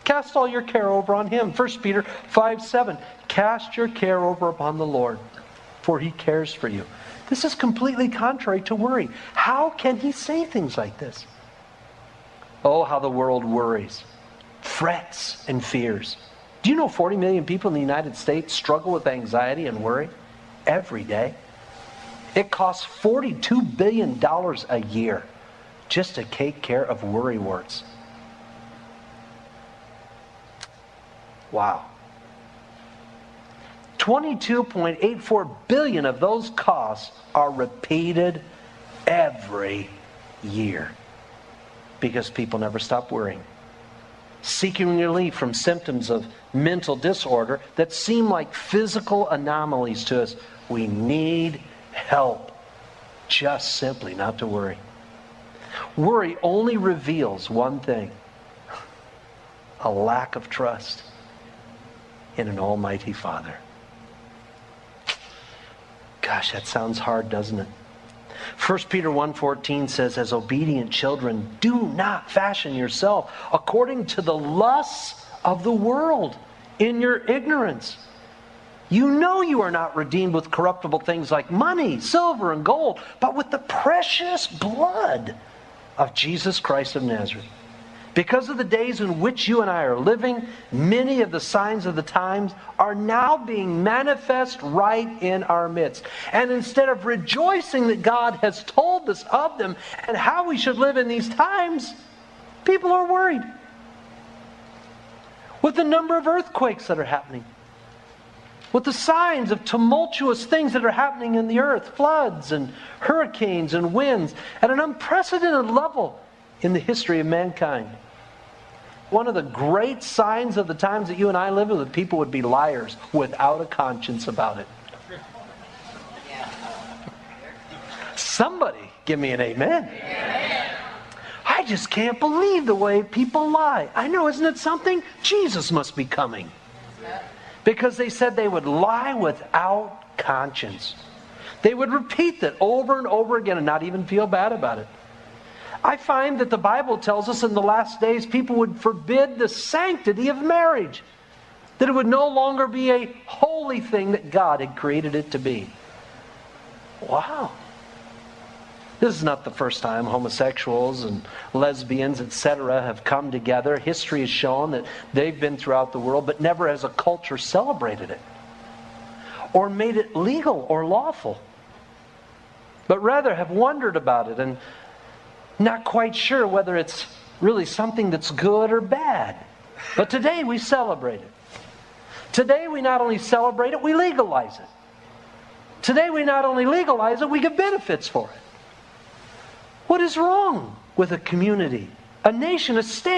Cast all your care over on Him. 1 Peter 5:7. Cast your care over upon the Lord, for He cares for you. This is completely contrary to worry. How can He say things like this? Oh, how the world worries, frets, and fears. Do you know 40 million people in the United States struggle with anxiety and worry every day? It costs $42 billion a year just to take care of worrywarts. Wow. 22.84 billion of those costs are repeated every year because people never stop worrying. Seeking relief from symptoms of mental disorder that seem like physical anomalies to us. We need help. Just simply not to worry. Worry only reveals one thing: a lack of trust in an almighty Father. Gosh, that sounds hard, doesn't it? 1 Peter 1:14 says, as obedient children, do not fashion yourself according to the lusts of the world in your ignorance. You know you are not redeemed with corruptible things like money, silver, and gold, but with the precious blood of Jesus Christ of Nazareth. Because of the days in which you and I are living, many of the signs of the times are now being manifest right in our midst. And instead of rejoicing that God has told us of them and how we should live in these times, people are worried. With the number of earthquakes that are happening, with the signs of tumultuous things that are happening in the earth, floods and hurricanes and winds at an unprecedented level in the history of mankind. One of the great signs of the times that you and I live in is that people would be liars without a conscience about it. Somebody give me an amen. I just can't believe the way people lie. I know, isn't it something? Jesus must be coming. Because they said they would lie without conscience. They would repeat that over and over again and not even feel bad about it. I find that the Bible tells us in the last days people would forbid the sanctity of marriage. That it would no longer be a holy thing that God had created it to be. Wow. This is not the first time homosexuals and lesbians, etc., have come together. History has shown that they've been throughout the world, but never has a culture celebrated it or made it legal or lawful. But rather have wondered about it and not quite sure whether it's really something that's good or bad. But today we celebrate it. Today we not only celebrate it, we legalize it. Today we not only legalize it, we get benefits for it. What is wrong with a community, a nation, a state